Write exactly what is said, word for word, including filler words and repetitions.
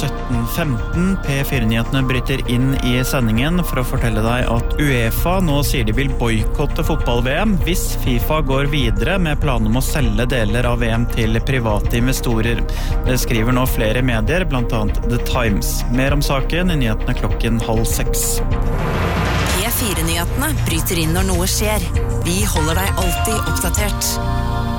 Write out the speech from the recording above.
sytten femten. P fire-nyhetene bryter inn i sendingen for å fortelle deg at UEFA nå sier de vil boykotte fotball-V M hvis FIFA går videre med planer om å selge deler av V M til private investorer. Det skriver nå flere medier, blant annet The Times. Mer om saken i nyhetene klokken halv seks. P fire-nyhetene bryter inn når noe skjer. Vi holder deg alltid oppdatert.